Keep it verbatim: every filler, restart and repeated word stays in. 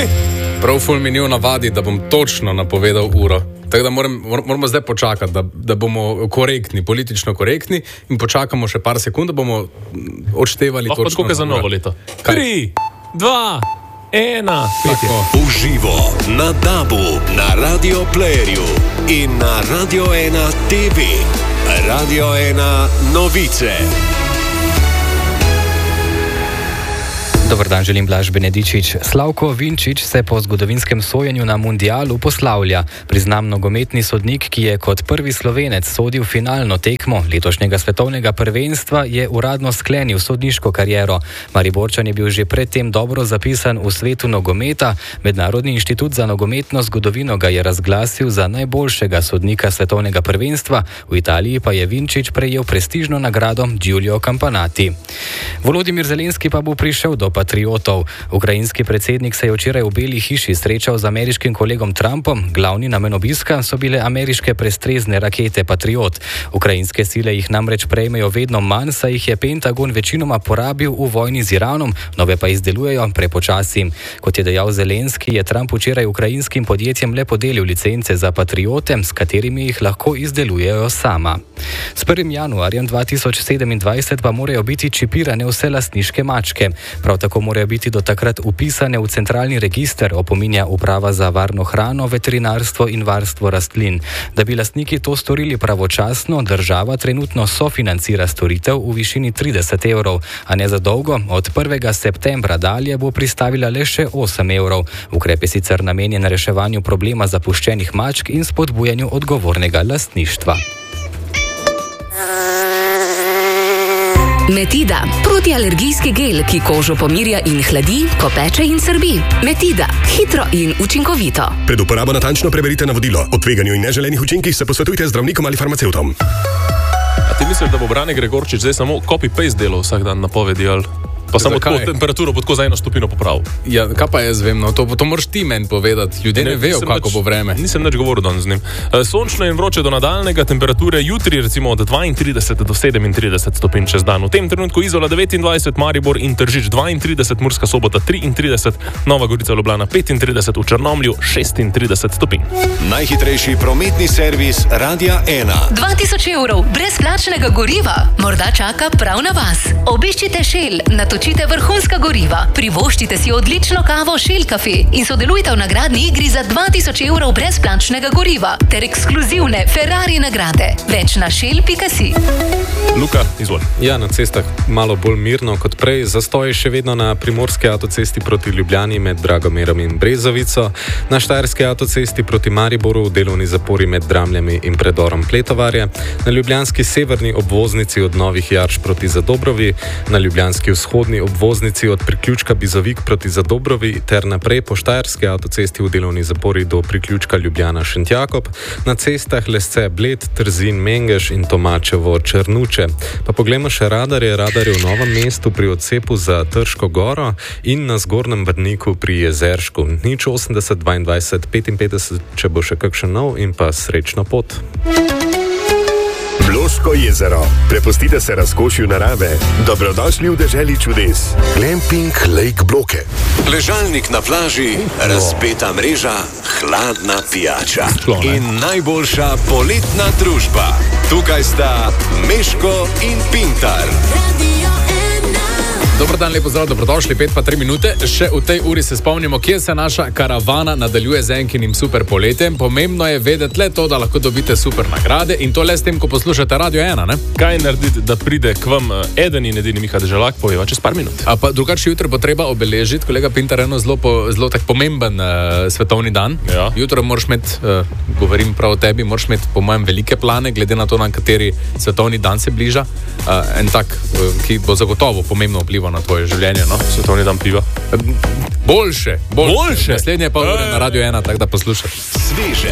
Prav ful mi ni v navadi, da bom točno napovedal uro. Tako da moram, moramo zdaj počakati, da, da bomo korektni, politično korektni in počakamo še par sekund, da bomo odštevali Lahko točno. Lahko za novo leto. Kaj? Tri, dva, ena. Uživo na Dabu, na Radio Playerju in na Radio ena T V. Radio ena novice. Dobar dan, želim Blaž Benedičič. Slavko Vinčič se po zgodovinskem sojenju na mundialu poslavlja. Priznam nogometni sodnik, ki je kot prvi Slovenec sodil finalno tekmo letošnjega svetovnega prvenstva, je uradno sklenil sodniško kariero. Mariborčan je bil že predtem dobro zapisan v svetu nogometa. Mednarodni inštitut za nogometno zgodovino ga je razglasil za najboljšega sodnika svetovnega prvenstva. V Italiji pa je Vinčič prejel prestižno nagrado Giulio Campanati. Volodimir Zelenski pa bo prišel do patriotov. Ukrajinski predsednik se je včeraj v Beli hiši srečal z ameriškim kolegom Trumpom. Glavni namen obiska so bile ameriške prestrezne rakete Patriot. Ukrajinske sile jih namreč prejmejo vedno manj, saj jih je Pentagon večinoma porabil v vojni z Iranom, nove pa izdelujejo prepočasi. Kot je dejal Zelenski, je Trump včeraj ukrajinskim podjetjem le podelil licence za Patriote, s katerimi jih lahko izdelujejo sama. S prvim januarjem dva tisoč sedemindvajset pa morajo biti čipirane vse lastniške mačke. Prav tako morajo biti do takrat upisane v centralni register, opominja Uprava za varno hrano, veterinarstvo in varstvo rastlin. Da bi lastniki to storili pravočasno, država trenutno sofinancira storitev v višini trideset evrov, a ne za dolgo. Od prvega septembra dalje bo pristavila le še osem evrov. Ukrep je sicer namenjen reševanju problema zapuščenih mačk in spodbujanju odgovornega lastništva. Metida, protialergijski gel, ki kožo pomirja in hladi, ko peče in srbi. Metida, hitro in učinkovito. Pred uporabo natančno preberite navodilo. O tveganju in neželenih učinkih se posvetujte z zdravnikom ali farmacevtom. A ti misliš, da bo Brane Gregorčič zdaj samo copy-paste delal vsak dan napovedi, ali pa samo tako temperaturo bo tako za eno stopino popravil? Ja, kaj pa jaz vem, no, to, to moraš ti meni povedati. Ljudje ne, ne vejo, kako neč, bo vreme. Nisem nič govoril danes z njim. Sončno in vroče do nadaljnega, temperature jutri recimo od dvaintrideset do sedemintrideset stopinj čez dan. V tem trenutku Izola devetindvajset, Maribor in Tržič dvaintrideset, Murska Sobota triintrideset, Nova Gorica Ljubljana petintrideset, v Črnomlju šestintrideset stopinj. Najhitrejši prometni servis Radia ena. dva tisoč evrov brezplačnega goriva morda čaka prav na vas. Obiščite Shell, natočite vrhunska goriva, privoščite si odlično kavo Shell Cafe in sodelujte v nagradni igri za dva tisoč evrov brezplačnega goriva ter ekskluzivne Ferrari nagrade. Več na shell pika si. Luka, izvoli. Ja, na cestah malo bolj mirno kot prej. Zastoj še vedno na primorski avtocesti proti Ljubljani med Dragomerom in Brezovico, na štajerski avtocesti proti Mariboru v delovni zapori med Dramljami in predorom Pletovarje, na ljubljanski severni obvoznici od Novih Jarš proti Zadobrovi, na ljubljanski vzhodni obvoznici od priključka Bizovik proti Zadobrovi ter naprej po štajerski avtocesti v delovni zapori do priključka Ljubljana-Šentjakob, na cestah Lesce Bled, Trzin, Mengeš in Tomačevo Črnuče. Pa poglejmo še radarje. Radar je v Novem mestu pri odcepu za Trško goro in na Zgornjem Brniku pri Jezeršku. Nič osemdeset dvaindvajset petinpetdeset, če bo še kakšen nov, in pa srečno pot. Bloško jezero. Prepustite se razkošju narave. Dobrodošli v deželi čudes. Glamping Lake Bloke. Ležalnik na plaži, razpeta mreža, hladna pijača in najboljša poletna družba. Tukaj sta Meško in Pintar. Dobar dan, lepo zdrav, dobrodošli, pet pa tri minute. Še v tej uri se spomnimo, kje se naša karavana nadaljuje z enkinim super poletjem. Pomembno je vedeti le to, da lahko dobite super nagrade in to le s tem, ko poslušate Radio ena, ne? Kaj narediti, da pride k vam eden in edini Miha Deželak, poveva čez par minut. A pa drugače jutro bo treba obeležiti, kolega Pintar, eno zelo, po, zelo tak pomemben uh, svetovni dan. Ja. Jutro moraš imeti, uh, govorim prav o tebi, moraš imeti po mojem velike plane, glede na to, na kateri svetovni dan se bliža. Uh, en tak, uh, ki bo zagotovo pomembno vplival na tvoje življenje, no? Svetovni dan piva. Boljše, boljše. Boljše? Naslednje pa ure na Radio ena, tako da poslušaj. Sveže